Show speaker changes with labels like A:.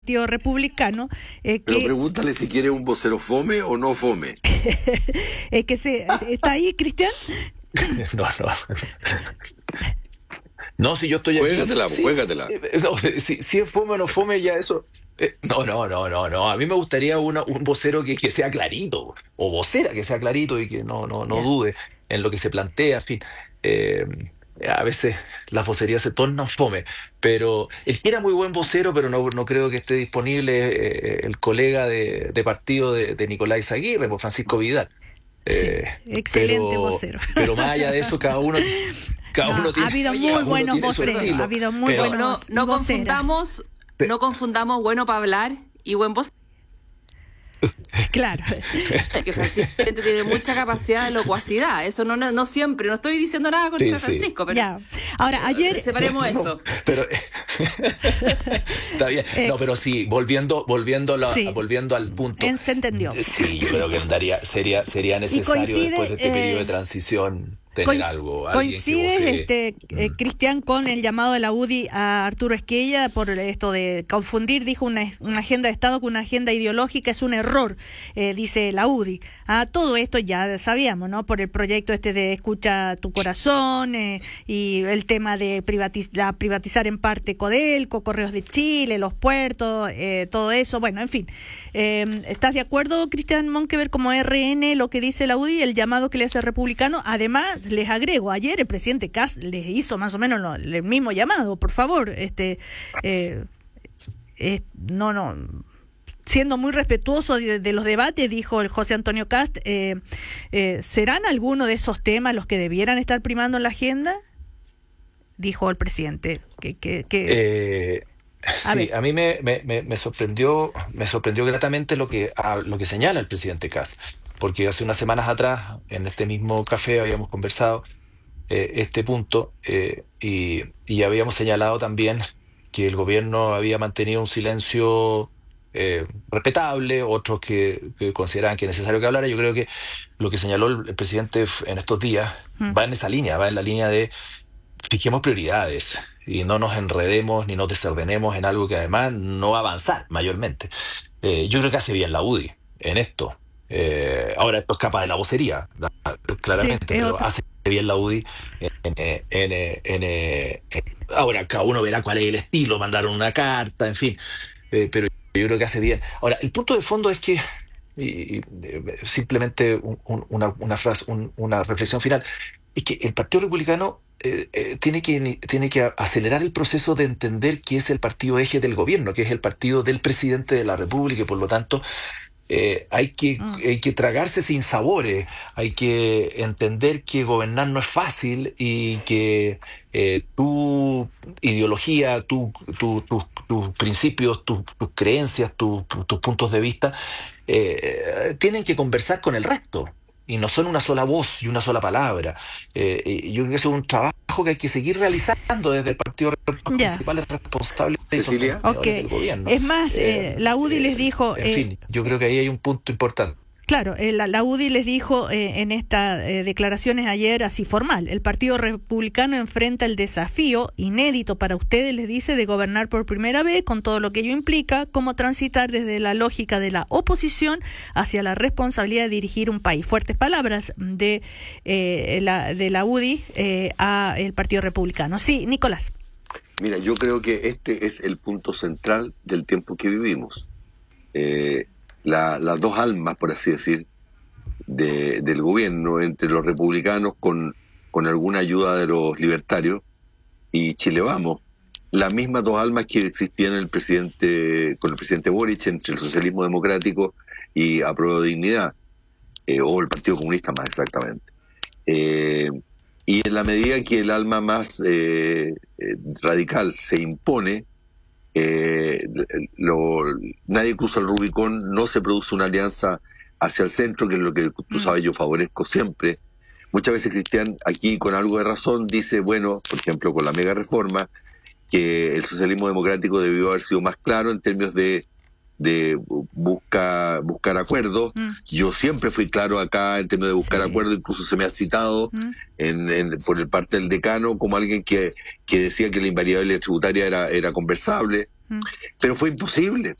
A: Partido Republicano.
B: Pero pregúntale si quiere un vocero fome o no fome.
A: ¿Está ahí, Cristian?
C: No. No, si yo estoy aquí.
B: Juégatela.
C: No, si es fome o no fome, ya eso. No. A mí me gustaría un vocero que sea clarito, o vocera que sea clarito y que no dude en lo que se plantea, en fin. A veces las vocerías se tornan fome, pero él era muy buen vocero, pero no creo que esté disponible el colega de partido de Nicolás Aguirre, por Francisco Vidal.
A: Excelente vocero.
C: Pero más allá de eso, cada uno tiene.
A: Ha habido muy buenos voceros. Ha habido muy buenos.
D: No confundamos bueno para hablar y buen vocero.
A: Claro.
D: Que Francisco tiene mucha capacidad de locuacidad. Eso no siempre. No estoy diciendo nada contra Francisco, pero
A: ya. Ahora, ayer
D: separemos eso.
C: Pero está bien. No, pero sí, volviendo al punto.
A: Se entendió.
C: Sí, yo creo que sería necesario después de este periodo de transición tener algo.
A: ¿Coincides, Cristian, con el llamado de la UDI a Arturo Esquella por esto de confundir, dijo, una agenda de Estado con una agenda ideológica? Es un error, dice la UDI. Todo esto ya sabíamos, ¿no? Por el proyecto de Escucha tu Corazón y el tema de privatizar en parte Codelco, Correos de Chile, los puertos, todo eso. Bueno, en fin. ¿Estás de acuerdo, Cristian Monkeberg, como RN, lo que dice la UDI, el llamado que le hace el republicano? Además, les agrego, ayer el presidente Kast les hizo más o menos el mismo llamado, por favor, siendo muy respetuoso de los debates, dijo el José Antonio Kast, ¿serán algunos de esos temas los que debieran estar primando en la agenda? Dijo el presidente.
C: A mí me sorprendió gratamente lo que señala el presidente Kast, porque hace unas semanas atrás, en este mismo café, habíamos conversado este punto y habíamos señalado también que el gobierno había mantenido un silencio respetable, otros que consideraban que es necesario que hablara. Yo creo que lo que señaló el presidente en estos días va en esa línea, va en la línea de fijemos prioridades y no nos enredemos ni nos desordenemos en algo que además no va a avanzar mayormente. Yo creo que hace bien la UDI en esto. Ahora esto escapa de la vocería, claramente, pero hace bien la UDI ahora cada uno verá cuál es el estilo, mandaron una carta, en fin, pero yo creo que hace bien. Ahora, el punto de fondo es que simplemente una frase, una reflexión final, es que el Partido Republicano tiene que acelerar el proceso de entender que es el partido eje del gobierno, que es el partido del presidente de la República, y por lo tanto hay que tragarse sin sabores, hay que entender que gobernar no es fácil y que tu ideología, tus principios, tus creencias, tus puntos de vista tienen que conversar con el resto. Y no son una sola voz y una sola palabra. Yo creo que eso es un trabajo que hay que seguir realizando desde el partido principal responsable del gobierno.
A: Es más, la UDI les dijo...
C: En fin, yo creo que ahí hay un punto importante.
A: Claro, la UDI les dijo en estas declaraciones ayer, así formal, el Partido Republicano enfrenta el desafío inédito para ustedes, les dice, de gobernar por primera vez, con todo lo que ello implica, cómo transitar desde la lógica de la oposición hacia la responsabilidad de dirigir un país. Fuertes palabras de la UDI a el Partido Republicano. Sí, Nicolás.
B: Mira, yo creo que este es el punto central del tiempo que vivimos. Las dos almas, por así decir, del gobierno, entre los republicanos con alguna ayuda de los libertarios y Chile Vamos, las mismas dos almas que existían con el presidente Boric, entre el socialismo democrático y Apruebo Dignidad, o el Partido Comunista más exactamente. Y en la medida que el alma más radical se impone, nadie cruza el Rubicón, no se produce una alianza hacia el centro, que es lo que tú sabes yo favorezco siempre. Muchas veces Cristian, aquí con algo de razón, dice, bueno, por ejemplo con la mega reforma, que el socialismo democrático debió haber sido más claro en términos de buscar acuerdos. Yo siempre fui claro acá en términos de buscar acuerdos, incluso se me ha citado por el parte del decano como alguien que decía que la invariabilidad tributaria era conversable, pero fue imposible.